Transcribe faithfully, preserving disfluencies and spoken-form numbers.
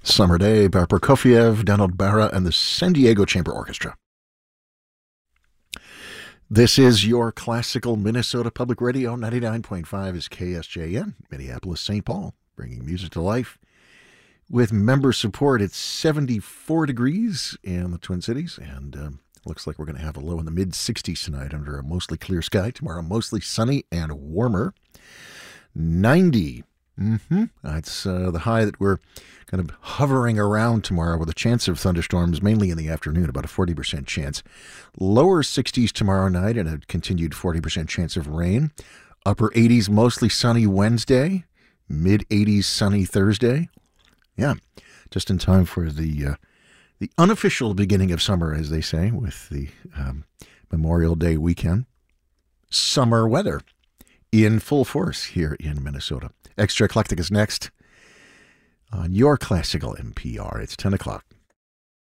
Summer Day by Prokofiev, Donald Barra, and the San Diego Chamber Orchestra. This is your classical Minnesota Public Radio. ninety-nine point five is K S J N, Minneapolis, Saint Paul, bringing music to life. With member support, it's seventy-four degrees in the Twin Cities, and um, looks like we're going to have a low in the mid sixties tonight under a mostly clear sky. Tomorrow, mostly sunny and warmer. ninety. Mm-hmm. That's uh, the high that we're kind of hovering around tomorrow with a chance of thunderstorms, mainly in the afternoon, about a forty percent chance. Lower sixties tomorrow night and a continued forty percent chance of rain. Upper eighties, mostly sunny Wednesday. Mid eighties, sunny Thursday. Yeah, just in time for the uh, the unofficial beginning of summer, as they say, with the um, Memorial Day weekend. Summer weather in full force here in Minnesota. Extra Eclectic is next on your classical N P R. It's ten o'clock.